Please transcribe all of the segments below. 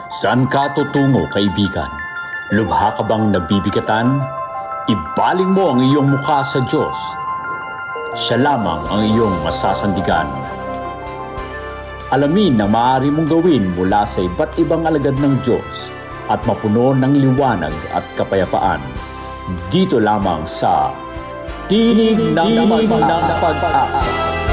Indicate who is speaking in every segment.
Speaker 1: Saan ka tutungo, kaibigan? Lubha ka bang nabibigatan? Ibaling mo ang iyong mukha sa Diyos. Siya lamang ang iyong masasandigan. Alamin na maaari mong gawin mula sa iba't ibang alagad ng Diyos at mapuno ng liwanag at kapayapaan. Dito lamang sa Tinig ng Pag-asa.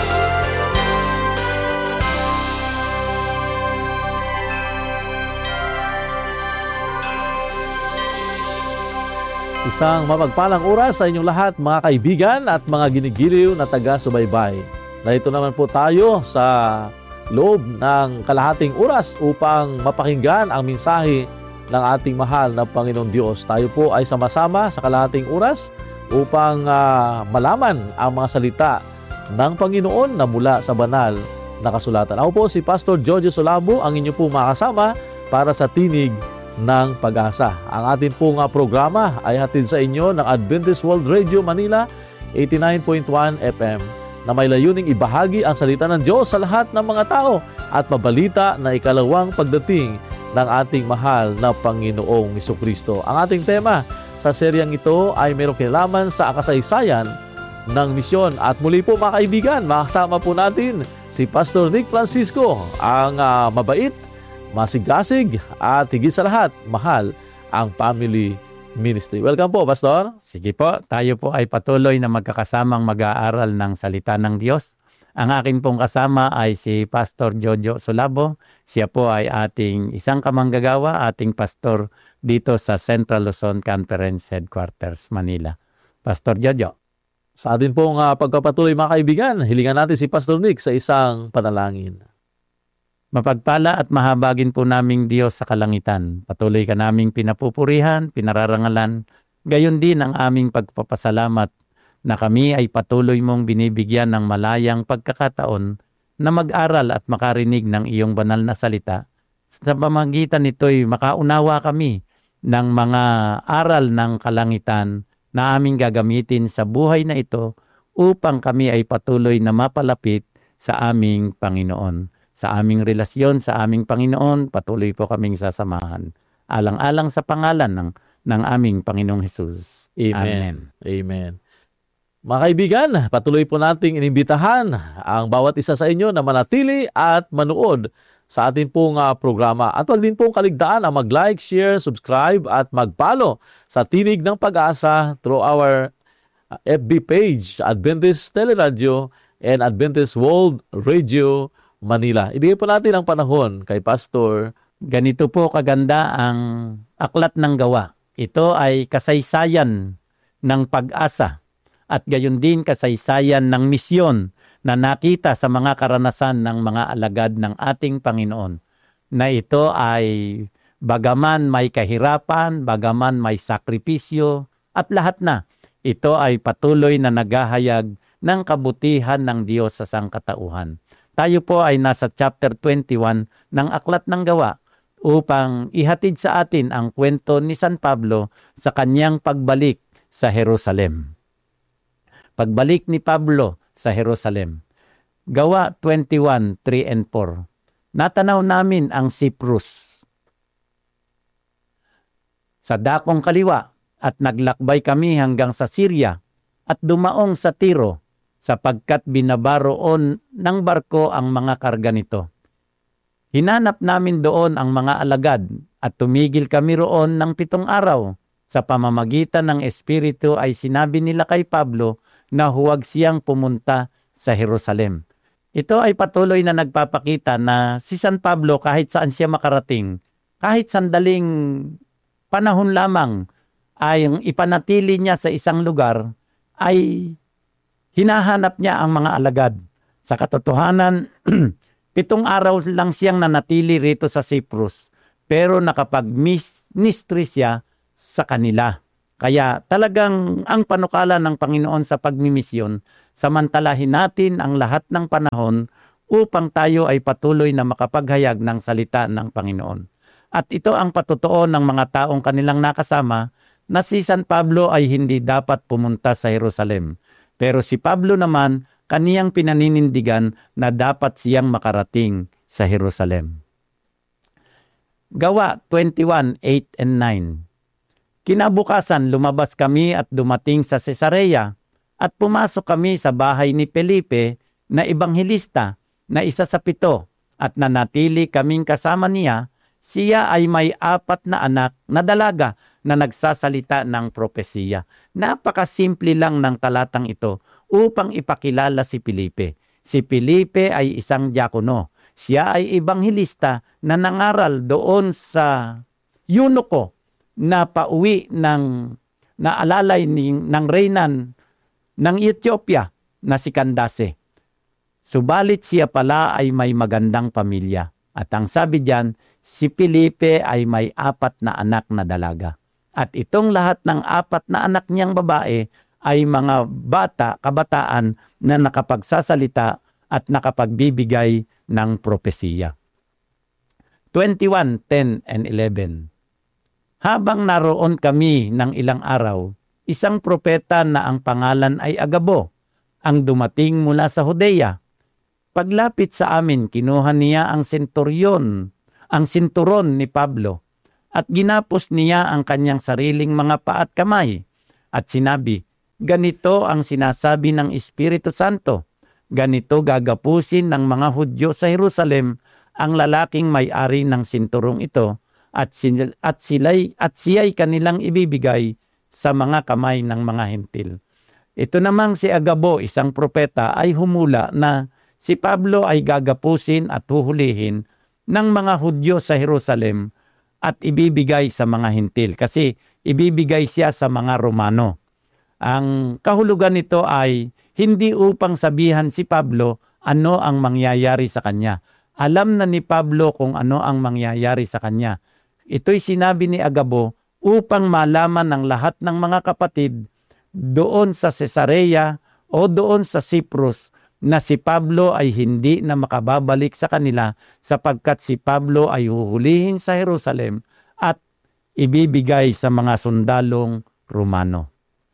Speaker 2: Isang mapagpalang oras sa inyong lahat, mga kaibigan at mga ginigiliw na taga-subaybay. Narito naman po tayo sa loob ng kalahating oras upang mapakinggan ang mensahe ng ating mahal na Panginoong Diyos. Tayo po ay sama-sama sa kalahating oras upang malaman ang mga salita ng Panginoon na mula sa banal na kasulatan. Ako po si Pastor Jojo Solabo, ang inyo po makasama para sa Tinig ng Pag-asa. Ang ating pong programa ay hatid sa inyo ng Adventist World Radio Manila 89.1 FM na may layuning ibahagi ang salita ng Diyos sa lahat ng mga tao at mabalita na ikalawang pagdating ng ating mahal na Panginoong Jesucristo. Ang ating tema sa seryang ito ay mayroong kinalaman sa kasaysayan ng misyon. At muli po mga kaibigan, makasama po natin si Pastor Nick Francisco, ang mabait, masigasig at higit sa lahat, mahal ang family ministry. Welcome po, Pastor.
Speaker 3: Sige po, tayo po ay patuloy na magkakasamang mag-aaral ng salita ng Diyos. Ang akin pong kasama ay si Pastor Jojo Solabo. Siya po ay ating isang kamanggagawa, ating pastor dito sa Central Luzon Conference Headquarters, Manila. Pastor Jojo.
Speaker 2: Sa atin pong pagpapatuloy mga kaibigan, hilingan natin si Pastor Nick sa isang panalangin.
Speaker 3: Mapagpala at mahabagin po naming Diyos sa kalangitan. Patuloy ka naming pinapupurihan, pinararangalan. Gayon din ang aming pagpapasalamat na kami ay patuloy mong binibigyan ng malayang pagkakataon na mag-aral at makarinig ng iyong banal na salita. Sa pamamagitan nito'y makaunawa kami ng mga aral ng kalangitan na aming gagamitin sa buhay na ito upang kami ay patuloy na mapalapit sa aming Panginoon. Sa aming relasyon sa aming Panginoon, patuloy po kaming sasamahan. Alang-alang sa pangalan ng aming Panginoong Hesus.
Speaker 2: Amen. Amen. Mga kaibigan, patuloy po nating inimbitahan ang bawat isa sa inyo na manatili at manood sa ating pong programa. At wag din pong kaligtaan ang mag-like, share, subscribe at mag-follow sa Tinig ng Pag-asa through our FB page, Adventist Teleradio and Adventist World Radio Manila. Ibigay po natin ang panahon kay Pastor.
Speaker 3: Ganito po kaganda ang aklat ng gawa. Ito ay kasaysayan ng pag-asa at gayon din kasaysayan ng misyon na nakita sa mga karanasan ng mga alagad ng ating Panginoon. Na ito ay bagaman may kahirapan, bagaman may sakripisyo at lahat na. Ito ay patuloy na naghahayag ng kabutihan ng Diyos sa sangkatauhan. Tayo po ay nasa chapter 21 ng Aklat ng Gawa upang ihatid sa atin ang kwento ni San Pablo sa kanyang pagbalik sa Jerusalem. Pagbalik ni Pablo sa Jerusalem. Gawa 21, 3 and 4. Natanaw namin ang Cyprus sa dakong kaliwa at naglakbay kami hanggang sa Syria at dumaong sa Tiro sapagkat binabaroon ng barko ang mga karga nito. Hinanap namin doon ang mga alagad at tumigil kami roon ng 7 araw. Sa pamamagitan ng Espiritu ay sinabi nila kay Pablo na huwag siyang pumunta sa Jerusalem. Ito ay patuloy na nagpapakita na si San Pablo kahit saan siya makarating, kahit sandaling panahon lamang ay ipanatili niya sa isang lugar, ay hinahanap niya ang mga alagad. Sa katotohanan, 7 araw lang siyang nanatili rito sa Cyprus, pero nakapag-ministry siya sa kanila. Kaya talagang ang panukala ng Panginoon sa pagmimisyon, samantalahin natin ang lahat ng panahon upang tayo ay patuloy na makapaghayag ng salita ng Panginoon. At ito ang patotoo ng mga taong kanilang nakasama na si San Pablo ay hindi dapat pumunta sa Jerusalem. Pero si Pablo naman, kaniyang pinaninindigan na dapat siyang makarating sa Jerusalem. Gawa 21:8 and 9. Kinabukasan lumabas kami at dumating sa Cesarea at pumasok kami sa bahay ni Felipe na ebanghelista na isa sa 7 at nanatili kaming kasama niya. Siya ay may 4 na anak na dalaga na nagsasalita ng propesiya. Napakasimple lang ng talatang ito upang ipakilala si Felipe. Si Felipe ay isang diakono. Siya ay ebanghelista na nangaral doon sa Eunuco na pauwi na alalay ng reynan ng Ethiopia na si Candace. Subalit siya pala ay may magandang pamilya. At ang sabi diyan, si Felipe ay may 4 na anak na dalaga. At itong lahat ng 4 na anak niyang babae ay mga kabataan na nakapagsasalita at nakapagbibigay ng propesiya. 21:10 and 11. Habang naroon kami ng ilang araw, isang propeta na ang pangalan ay Agabo ang dumating mula sa Judea. Paglapit sa amin, kinuha niya ang sinturon ni Pablo at ginapos niya ang kanyang sariling mga paa at kamay at sinabi, ganito ang sinasabi ng Espiritu Santo, ganito gagapusin ng mga Hudyo sa Jerusalem ang lalaking may-ari ng sinturong ito at siya'y kanilang ibibigay sa mga kamay ng mga hentil. Ito namang si Agabo, isang propeta, ay humula na si Pablo ay gagapusin at huhulihin ng mga Hudyo sa Jerusalem at ibibigay sa mga hentil kasi ibibigay siya sa mga Romano. Ang kahulugan nito ay hindi upang sabihan si Pablo ano ang mangyayari sa kanya. Alam na ni Pablo kung ano ang mangyayari sa kanya. Ito'y sinabi ni Agabo upang malaman ng lahat ng mga kapatid doon sa Cesarea o doon sa Cyprus na si Pablo ay hindi na makababalik sa kanila sapagkat si Pablo ay huhulihin sa Jerusalem at ibibigay sa mga sundalong Romano.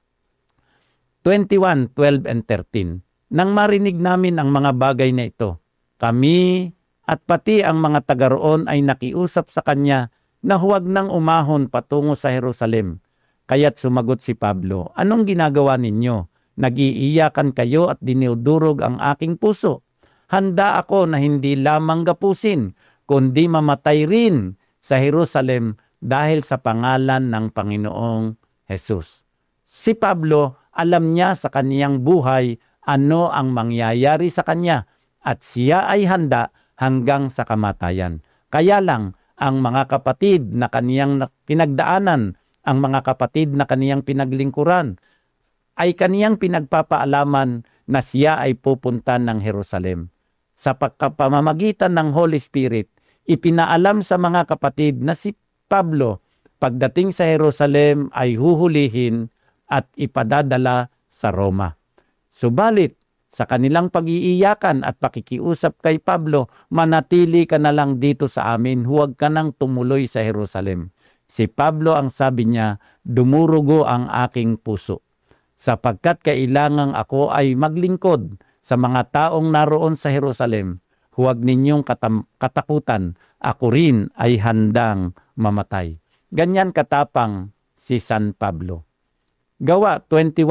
Speaker 3: 21:12 and 13. Nang marinig namin ang mga bagay na ito, kami at pati ang mga taga roon ay nakiusap sa kanya na huwag nang umahon patungo sa Jerusalem. Kaya't sumagot si Pablo, anong ginagawa ninyo? Nag-iiyakan kayo at dinudurog ang aking puso. Handa ako na hindi lamang gapusin, kundi mamatay rin sa Jerusalem dahil sa pangalan ng Panginoong Jesus. Si Pablo, alam niya sa kaniyang buhay ano ang mangyayari sa kanya at siya ay handa hanggang sa kamatayan. Kaya lang, ang mga kapatid na kaniyang pinagdaanan, ang mga kapatid na kaniyang pinaglingkuran, ay kaniyang pinagpapaalaman na siya ay pupunta ng Jerusalem. Sa pamamagitan ng Holy Spirit, ipinaalam sa mga kapatid na si Pablo, pagdating sa Jerusalem ay huhulihin at ipadadala sa Roma. Subalit, sa kanilang pag-iiyakan at pakikiusap kay Pablo, manatili ka na lang dito sa amin, huwag ka nang tumuloy sa Jerusalem. Si Pablo ang sabi niya, dumurugo ang aking puso, sapagkat kailangang ako ay maglingkod sa mga taong naroon sa Jerusalem. Huwag ninyong katakutan, ako rin ay handang mamatay. Ganyan katapang si San Pablo. Gawa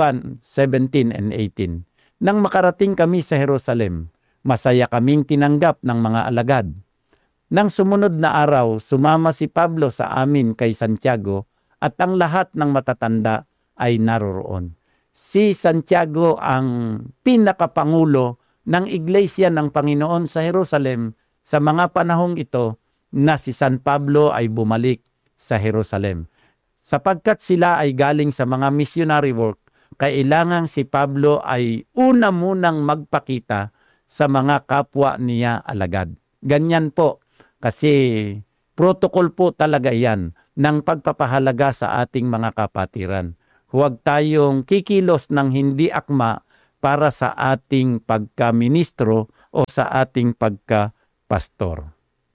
Speaker 3: 21:17 and 18. Nang makarating kami sa Jerusalem, masaya kaming tinanggap ng mga alagad. Nang sumunod na araw, sumama si Pablo sa amin kay Santiago at ang lahat ng matatanda ay naroroon. Si Santiago ang pinakapangulo ng Iglesia ng Panginoon sa Jerusalem sa mga panahong ito na si San Pablo ay bumalik sa Jerusalem. Sapagkat sila ay galing sa mga missionary work, kailangang si Pablo ay una munang magpakita sa mga kapwa niya alagad. Ganyan po, kasi protocol po talaga yan ng pagpapahalaga sa ating mga kapatiran. Huwag tayong kikilos ng hindi akma para sa ating pagka-ministro o sa ating pagka-pastor.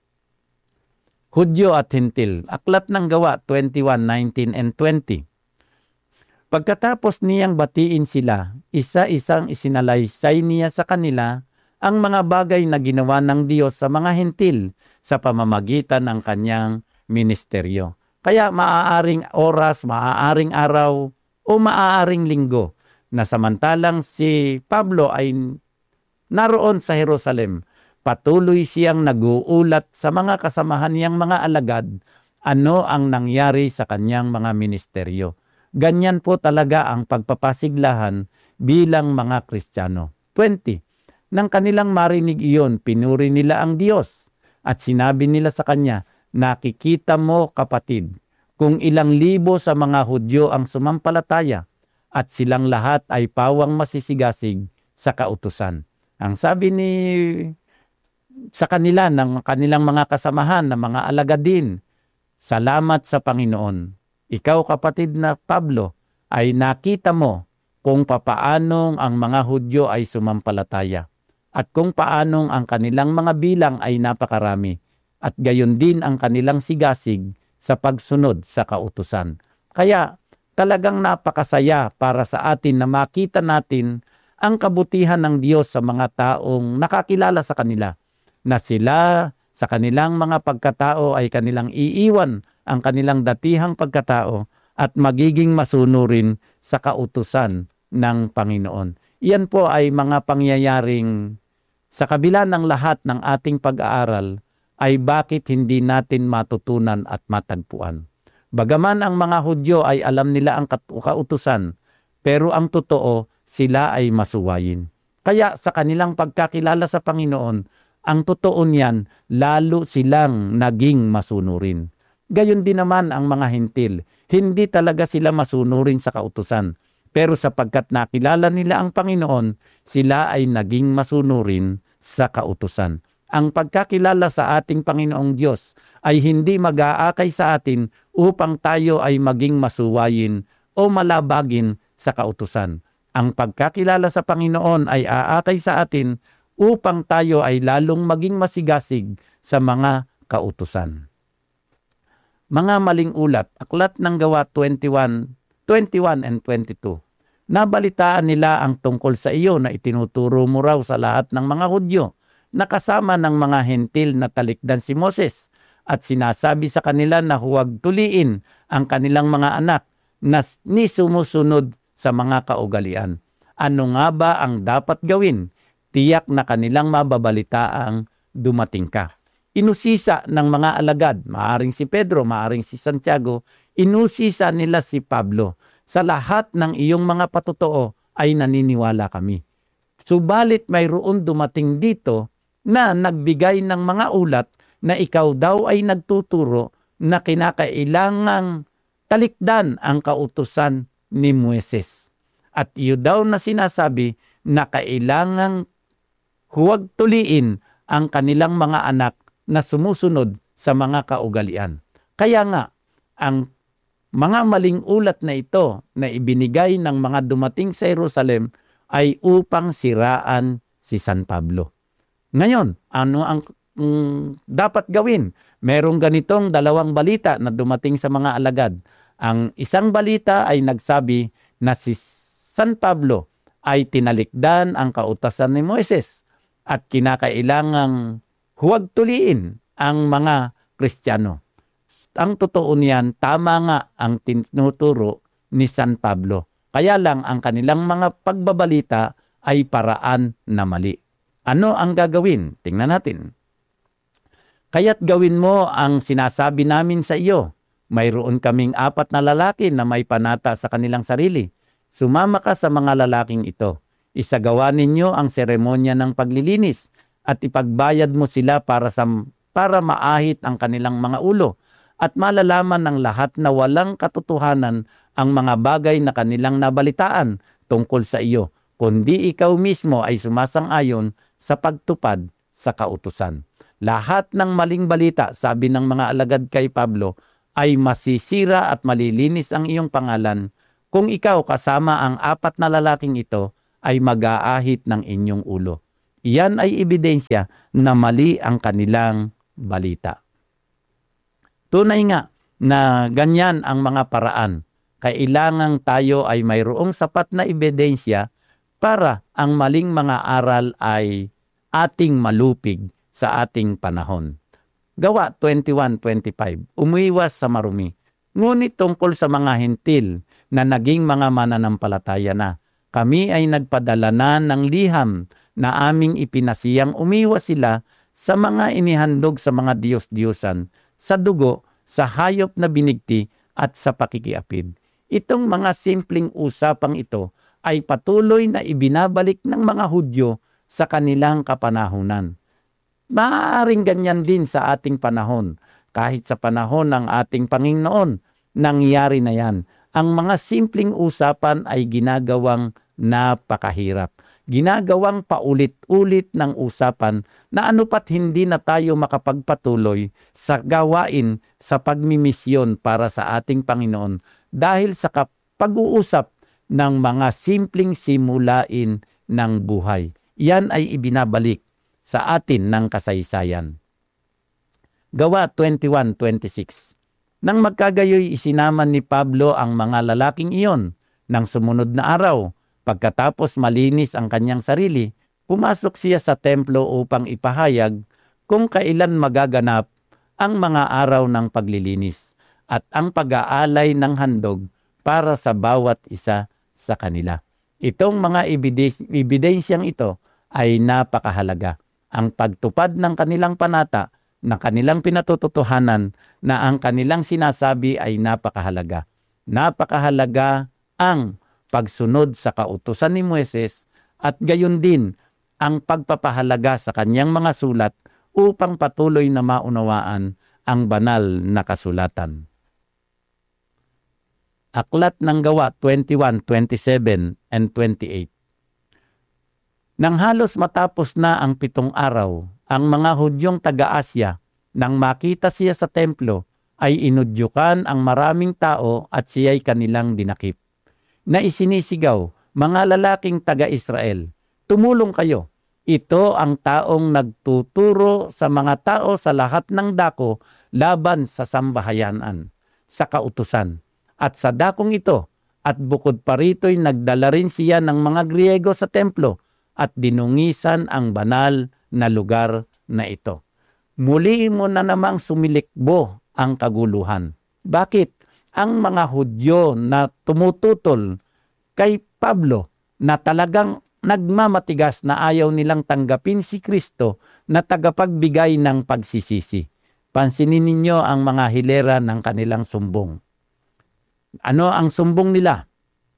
Speaker 3: Hudyo at Hentil, Aklat ng Gawa 21:19 and 20. Pagkatapos niyang batiin sila, isa-isang isinalaysay niya sa kanila ang mga bagay na ginawa ng Diyos sa mga hentil sa pamamagitan ng kanyang ministeryo. Kaya maaaring oras, maaaring araw, o maaaring linggo na samantalang si Pablo ay naroon sa Jerusalem, patuloy siyang nag-uulat sa mga kasamahan niyang mga alagad ano ang nangyari sa kanyang mga ministeryo. Ganyan po talaga ang pagpapasiglahan bilang mga Kristiyano. 20. Nang kanilang marinig iyon, pinuri nila ang Diyos at sinabi nila sa kanya, nakikita mo kapatid, kung ilang libo sa mga Hudyo ang sumampalataya at silang lahat ay pawang masisigasig sa kautusan. Ang sabi sa kanila ng kanilang mga kasamahan na mga alagadin, salamat sa Panginoon. Ikaw kapatid na Pablo ay nakita mo kung papaanong ang mga Hudyo ay sumampalataya at kung paanong ang kanilang mga bilang ay napakarami at gayon din ang kanilang sigasig sa pagsunod sa kautusan. Kaya talagang napakasaya para sa atin na makita natin ang kabutihan ng Diyos sa mga taong nakakilala sa kanila, na sila sa kanilang mga pagkatao ay kanilang iiwan ang kanilang datihang pagkatao at magiging masunurin sa kautusan ng Panginoon. Iyan po ay mga pangyayaring sa kabila ng lahat ng ating pag-aaral ay bakit hindi natin matutunan at matagpuan. Bagaman ang mga Hudyo ay alam nila ang kautusan, pero ang totoo, sila ay masuwayin. Kaya sa kanilang pagkakilala sa Panginoon, ang totoo niyan, lalo silang naging masunurin. Gayon din naman ang mga Hentil. Hindi talaga sila masunurin sa kautusan. Pero sapagkat nakilala nila ang Panginoon, sila ay naging masunurin sa kautusan. Ang pagkakilala sa ating Panginoong Diyos ay hindi mag-aakay sa atin upang tayo ay maging masuwayin o malabagin sa kautusan. Ang pagkakilala sa Panginoon ay aakay sa atin upang tayo ay lalong maging masigasig sa mga kautusan. Mga maling ulat, Aklat ng Gawa 21 and 22. Nabalitaan nila ang tungkol sa iyo na itinuturo mo raw sa lahat ng mga Hudyo na kasama ng mga Hentil na talikdan si Moses at sinasabi sa kanila na huwag tuliin ang kanilang mga anak na ni sumusunod sa mga kaugalian. Ano nga ba ang dapat gawin? Tiyak na kanilang mababalitaang dumating ka. Inusisa ng mga alagad, maaring si Pedro, maaring si Santiago, inusisa nila si Pablo. Sa lahat ng iyong mga patotoo ay naniniwala kami. Subalit mayroon dumating dito na nagbigay ng mga ulat na ikaw daw ay nagtuturo na kinakailangang talikdan ang kautusan ni Moises. At iyo daw na sinasabi na kailangang huwag tuliin ang kanilang mga anak na sumusunod sa mga kaugalian. Kaya nga, ang mga maling ulat na ito na ibinigay ng mga dumating sa Jerusalem ay upang siraan si San Pablo. Ngayon, ano ang dapat gawin? Merong ganitong dalawang balita na dumating sa mga alagad. Ang isang balita ay nagsabi na si San Pablo ay tinalikdan ang kautusan ni Moises at kinakailangang huwag tuliin ang mga Kristiyano. Ang totoo niyan, tama nga ang tinuturo ni San Pablo. Kaya lang ang kanilang mga pagbabalita ay paraan na mali. Ano ang gagawin? Tingnan natin. Kaya't gawin mo ang sinasabi namin sa iyo. Mayroon kaming 4 na lalaki na may panata sa kanilang sarili. Sumama ka sa mga lalaking ito. Isagawa ninyo ang seremonya ng paglilinis at ipagbayad mo sila para maahit ang kanilang mga ulo at malalaman ng lahat na walang katotohanan ang mga bagay na kanilang nabalitaan tungkol sa iyo, kundi ikaw mismo ay sumasang-ayon sa pagtupad sa kautusan. Lahat ng maling balita, sabi ng mga alagad kay Pablo, ay masisira at malilinis ang iyong pangalan kung ikaw kasama ang 4 na lalaking ito ay mag-aahit ng inyong ulo. Iyan ay ebidensya na mali ang kanilang balita. Tunay nga na ganyan ang mga paraan. Kailangang tayo ay mayroong sapat na ebidensya para ang maling mga aral ay ating malupig sa ating panahon. Gawa 21:25, umiwas sa marumi. Ngunit tungkol sa mga hentil na naging mga mananampalataya na, kami ay nagpadala na ng liham na aming ipinasiyang umiwas sila sa mga inihandog sa mga diyos-diyosan, sa dugo, sa hayop na binigti at sa pakikiapid. Itong mga simpleng usapang ito ay patuloy na ibinabalik ng mga Hudyo sa kanilang kapanahunan. Maaaring ganyan din sa ating panahon. Kahit sa panahon ng ating Panginoon, nangyari na yan. Ang mga simpleng usapan ay ginagawang napakahirap. Ginagawang paulit-ulit ng usapan na anupat hindi na tayo makapagpatuloy sa gawain sa pagmimisyon para sa ating Panginoon dahil sa pag-uusap ng mga simpleng simulain ng buhay. Yan ay ibinabalik sa atin ng kasaysayan. Gawa 21:26. Nang magkagayoy isinama ni Pablo ang mga lalaking iyon ng sumunod na araw, pagkatapos malinis ang kanyang sarili, pumasok siya sa templo upang ipahayag kung kailan magaganap ang mga araw ng paglilinis at ang pag-aalay ng handog para sa bawat isa sa kanila. Itong mga ebidensyang ito ay napakahalaga. Ang pagtupad ng kanilang panata na kanilang pinatututuhanan na ang kanilang sinasabi ay napakahalaga. Napakahalaga ang pagsunod sa kautusan ni Moises at gayon din ang pagpapahalaga sa kanyang mga sulat upang patuloy na maunawaan ang banal na kasulatan. Aklat ng Gawa 21:27 and 28. Nang halos matapos na ang 7 araw, ang mga Hudyong taga-Asya, nang makita siya sa templo, ay inudyukan ang maraming tao at siya'y kanilang dinakip. Na isinisigaw, mga lalaking taga-Israel, tumulong kayo. Ito ang taong nagtuturo sa mga tao sa lahat ng dako laban sa sambahayanan, sa kautusan. At sa dakong ito, at bukod pa rito'y nagdala rin siya ng mga Griego sa templo, at dinungisan ang banal na lugar na ito. Muli mo na namang sumilikbo ang kaguluhan. Bakit? Ang mga Hudyo na tumututol kay Pablo na talagang nagmamatigas na ayaw nilang tanggapin si Kristo na tagapagbigay ng pagsisisi. Pansinin ninyo ang mga hilera ng kanilang sumbong. Ano ang sumbong nila?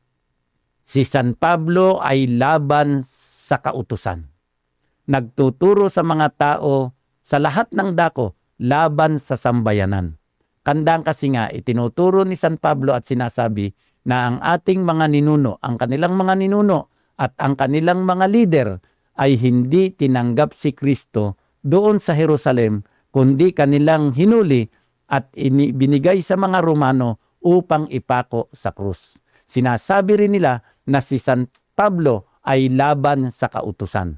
Speaker 3: Si San Pablo ay laban sa kautusan. Nagtuturo sa mga tao sa lahat ng dako laban sa sambayanan. Kandang kasi nga itinuturo ni San Pablo at sinasabi na ang ating mga ninuno, ang kanilang mga ninuno at ang kanilang mga lider ay hindi tinanggap si Kristo doon sa Jerusalem, kundi kanilang hinuli at binigay sa mga Romano upang ipako sa krus. Sinasabi rin nila na si San Pablo ay laban sa kautusan.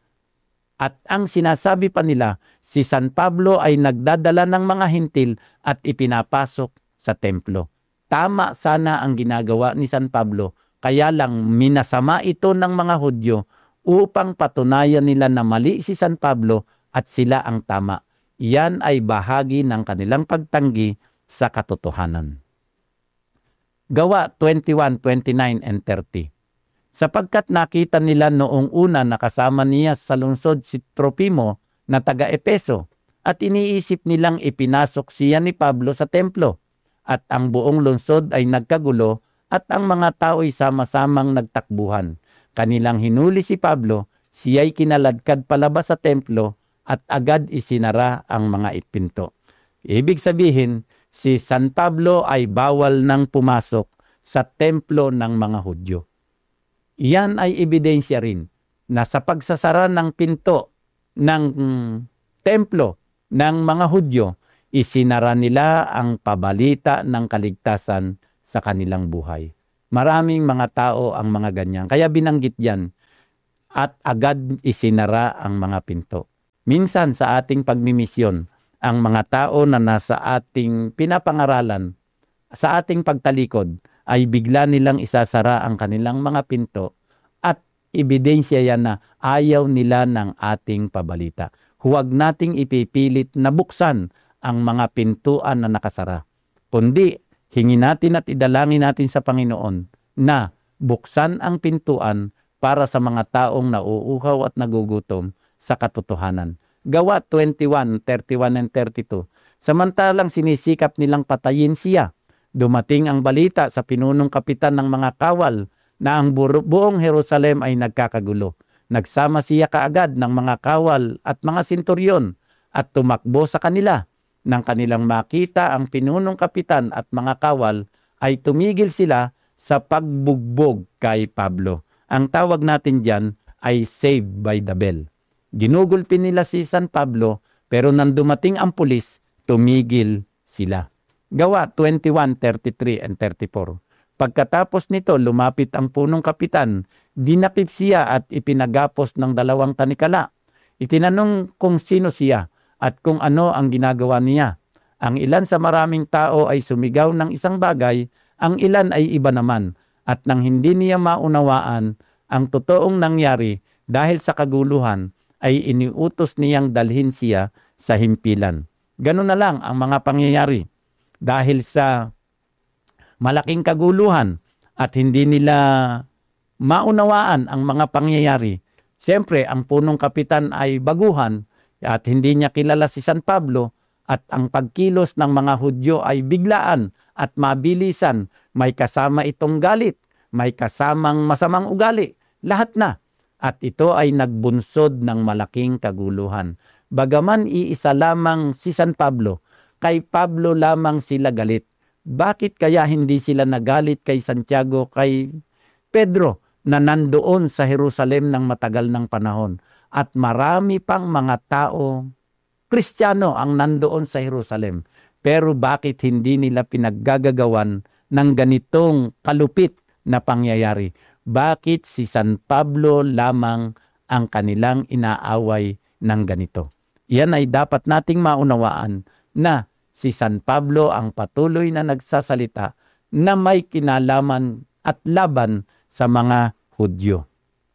Speaker 3: At ang sinasabi pa nila, si San Pablo ay nagdadala ng mga hintil at ipinapasok sa templo. Tama sana ang ginagawa ni San Pablo, kaya lang minasama ito ng mga Hudyo upang patunayan nila na mali si San Pablo at sila ang tama. Iyan ay bahagi ng kanilang pagtanggi sa katotohanan. Gawa 21:29 and 30. Sapagkat nakita nila noong una na kasama niya sa lungsod si Tropimo na taga-Epeso at iniisip nilang ipinasok siya ni Pablo sa templo at ang buong lungsod ay nagkagulo at ang mga tao ay sama-samang nagtakbuhan. Kanilang hinuli si Pablo, siya'y kinaladkad palabas sa templo at agad isinara ang mga ipinto. Ibig sabihin, si San Pablo ay bawal nang pumasok sa templo ng mga Hudyo. Iyan ay ebidensya rin na sa pagsasara ng pinto ng templo ng mga Hudyo, isinara nila ang pabalita ng kaligtasan sa kanilang buhay. Maraming mga tao ang mga ganyan. Kaya binanggit yan at agad isinara ang mga pinto. Minsan sa ating pagmimisyon, ang mga tao na nasa ating pinapangaralan, sa ating pagtalikod, ay bigla nilang isasara ang kanilang mga pinto at ebidensya yan na ayaw nila ng ating pabalita. huwag nating ipipilit na buksan ang mga pintuan na nakasara. Kundi, hingin natin at idalangin natin sa Panginoon na buksan ang pintuan para sa mga taong nauuhaw at nagugutom sa katotohanan. Gawa 21, 31 and 32. Samantalang sinisikap nilang patayin siya, dumating ang balita sa pinunong kapitan ng mga kawal na ang buong Jerusalem ay nagkakagulo. Nagsama siya kaagad ng mga kawal at mga senturyon at tumakbo sa kanila. Nang kanilang makita ang pinunong kapitan at mga kawal, ay tumigil sila sa pagbugbog kay Pablo. Ang tawag natin dyan ay saved by the bell. Ginugulpi nila si San Pablo, pero nang dumating ang pulis, tumigil sila. Gawa 21, 33 and 34. Pagkatapos nito, lumapit ang punong kapitan, dinakip siya at ipinagapos ng 2 tanikala. Itinanong kung sino siya at kung ano ang ginagawa niya. Ang ilan sa maraming tao ay sumigaw ng isang bagay, ang ilan ay iba naman. At nang hindi niya maunawaan ang totoong nangyari dahil sa kaguluhan, ay iniutos niyang dalhin siya sa himpilan. Ganun na lang ang mga pangyayari. Dahil sa malaking kaguluhan at hindi nila maunawaan ang mga pangyayari, siyempre ang punong kapitan ay baguhan at hindi niya kilala si San Pablo at ang pagkilos ng mga Hudyo ay biglaan at mabilisan. May kasama itong galit, may kasamang masamang ugali, lahat na. At ito ay nagbunsod ng malaking kaguluhan. Bagaman iisa lamang si San Pablo, kay Pablo lamang sila galit. Bakit kaya hindi sila nagalit kay Santiago, kay Pedro na nandoon sa Jerusalem ng matagal ng panahon? At marami pang mga tao, Kristiyano ang nandoon sa Jerusalem. Pero bakit hindi nila pinaggagawan ng ganitong kalupit na pangyayari? Bakit si San Pablo lamang ang kanilang inaaway ng ganito? Yan ay dapat nating maunawaan na si San Pablo ang patuloy na nagsasalita na may kinalaman at laban sa mga Hudyo.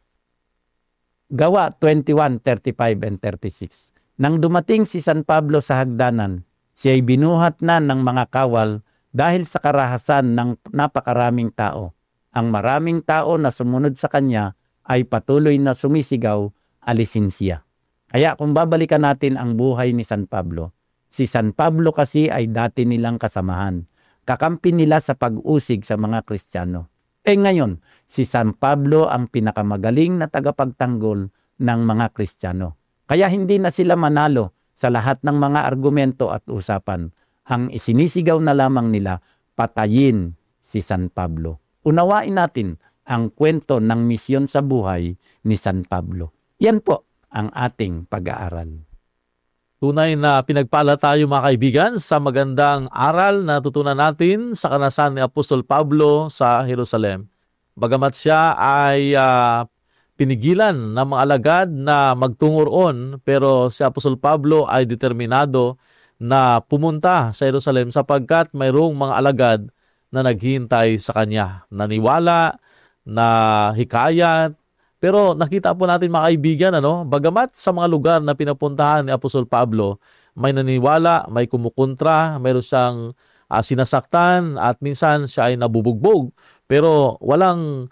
Speaker 3: Gawa 21, 35 and 36. Nang dumating si San Pablo sa hagdanan, siya ay binuhat na ng mga kawal dahil sa karahasan ng napakaraming tao. Ang maraming tao na sumunod sa kanya ay patuloy na sumisigaw, alisin siya. Kaya kung babalikan natin ang buhay ni San Pablo, si San Pablo kasi ay dati nilang kasamahan. Kakampi nila sa pag-usig sa mga Kristiyano. Ngayon, si San Pablo ang pinakamagaling na tagapagtanggol ng mga Kristiyano. Kaya hindi na sila manalo sa lahat ng mga argumento at usapan. Ang isinisigaw na lamang nila, patayin si San Pablo. Unawain natin ang kwento ng misyon sa buhay ni San Pablo. Yan po ang ating pag-aaral.
Speaker 2: Tunay na pinagpala tayo mga kaibigan sa magandang aral na tutunan natin sa karanasan ni Apostol Pablo sa Jerusalem. Bagamat siya ay pinigilan ng mga alagad na magtungo roon, pero si Apostol Pablo ay determinado na pumunta sa Jerusalem sapagkat mayroong mga alagad na naghihintay sa kanya. Naniwala, na hikayat. Pero nakita po natin mga kaibigan, bagamat sa mga lugar na pinapuntahan ni Apostol Pablo, may naniwala, may kumukontra, mayroon siyang sinasaktan at minsan siya ay nabubugbog. Pero walang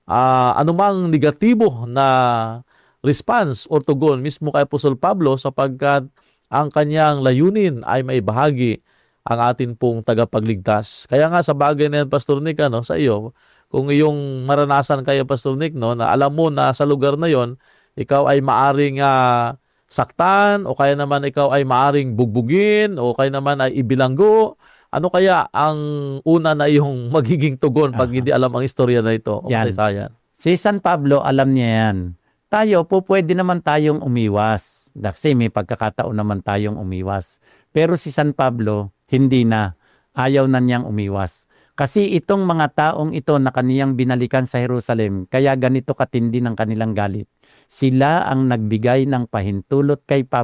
Speaker 2: anumang negatibo na response or tugon mismo kay Apostol Pablo sapagkat ang kanyang layunin ay may bahagi ang atin pong tagapagligtas. Kaya nga sa bagay na yan, Pastor Nick, sa iyo, kung iyong maranasan kayo, Pastor Nick, na alam mo na sa lugar na yon, ikaw ay maaring saktan, o kaya naman ikaw ay maaring bugbugin, o kaya naman ay ibilanggo, ano kaya ang una na iyong magiging tugon pag hindi alam ang istorya na ito?
Speaker 3: Yan. Si San Pablo, alam niya yan. Tayo po pwede naman tayong umiwas. Kasi may pagkakataon naman tayong umiwas. Pero si San Pablo, hindi na. Ayaw na niyang umiwas. Kasi itong mga taong ito na kaniyang binalikan sa Jerusalem, kaya ganito katindi ng kanilang galit. Sila ang nagbigay ng pahintulot kay Pablo